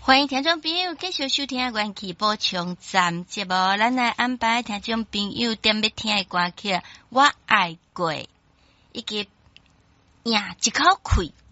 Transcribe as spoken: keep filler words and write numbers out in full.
欢迎听众朋友继续收听元气补充站节目，咱来安排听众朋友点要听的歌曲《我爱过》以及赢一口气。